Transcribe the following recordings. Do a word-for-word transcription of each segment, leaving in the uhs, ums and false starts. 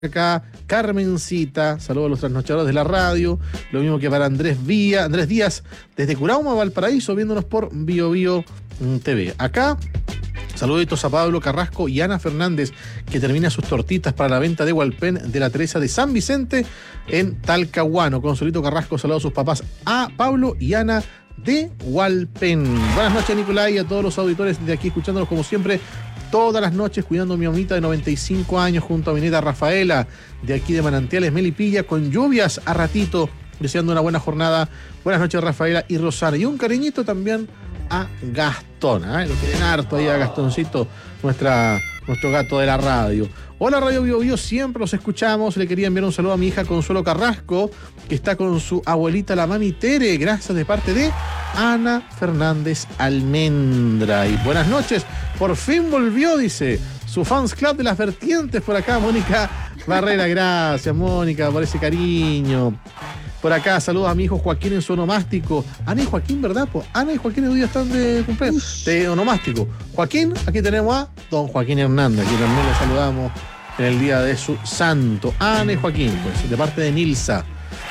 Acá Carmencita, saludos a los trasnochadores de la radio, lo mismo que para Andrés Vía, Andrés Díaz, desde Curauma, Valparaíso, viéndonos por Bio Bio T V. Acá, saluditos a Pablo Carrasco y Ana Fernández, que termina sus tortitas para la venta de Hualpén de la Teresa de San Vicente en Talcahuano. Consolito Carrasco, saludos a sus papás, a Pablo y Ana de Hualpén. Buenas noches, Nicolás, y a todos los auditores de aquí, escuchándonos como siempre todas las noches, cuidando a mi mamita de noventa y cinco años junto a mi nieta Rafaela, de aquí de Manantiales Melipilla, con lluvias a ratito, deseando una buena jornada. Buenas noches, Rafaela y Rosana. Y un cariñito también a Gastón, ¿eh? Lo quieren harto ahí a Gastoncito, nuestra, nuestro gato de la radio. Hola, Radio Bio Bio, siempre los escuchamos. Le quería enviar un saludo a mi hija Consuelo Carrasco, que está con su abuelita, la mami Tere. Gracias, de parte de Ana Fernández Almendra. Y buenas noches, por fin volvió, dice, su fans club de las vertientes por acá, Mónica Barrera. Gracias, Mónica, por ese cariño. Por acá, saludos a mi hijo Joaquín en su onomástico. Ana y Joaquín, ¿verdad? Pues Ana y Joaquín hoy día están de cumpleaños, de onomástico. Joaquín, aquí tenemos a don Joaquín Hernández, que también le saludamos en el día de su santo. Ana y Joaquín, pues, de parte de Nilsa.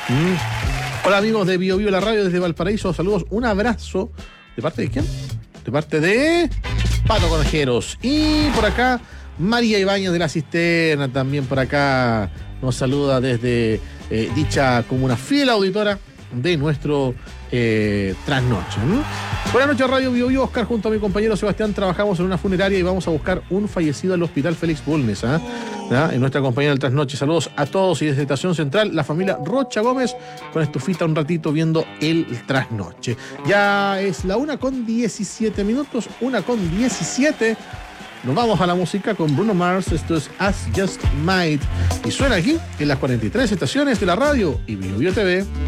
¿Mm? Hola, amigos de Bio Bio la radio desde Valparaíso. Saludos, un abrazo. ¿De parte de quién? De parte de Pato Conejeros. Y por acá, María Ibáñez de la Cisterna, también por acá nos saluda desde eh, dicha como una fiel auditora de nuestro eh, trasnoche. ¿Mm? Buenas noches, Radio Bio Bio. Oscar, junto a mi compañero Sebastián, trabajamos en una funeraria y vamos a buscar un fallecido al Hospital Félix Bulnes, ¿eh? ¿Ah? En nuestra compañía del trasnoche. Saludos a todos, y desde Estación Central, la familia Rocha Gómez, con estufita un ratito viendo el trasnoche. Ya es la una con diecisiete minutos, una con diecisiete. Nos vamos a la música con Bruno Mars. Esto es As Just Might, y suena aquí en las cuarenta y tres estaciones de la radio y Bio Bio T V.